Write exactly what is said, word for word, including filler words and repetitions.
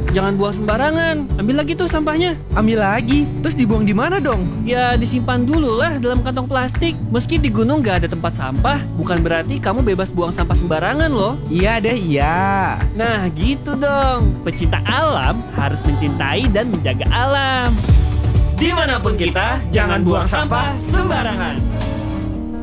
jangan buang sembarangan. Ambil lagi tuh sampahnya. Ambil lagi? Terus dibuang di mana dong? Ya disimpan dulu lah dalam kantong plastik. Meski di gunung gak ada tempat sampah, bukan berarti kamu bebas buang sampah sembarangan loh. Iya deh, iya. Nah gitu dong. Pecinta alam harus mencintai dan menjaga alam. Dimanapun kita, jangan buang sampah sembarangan.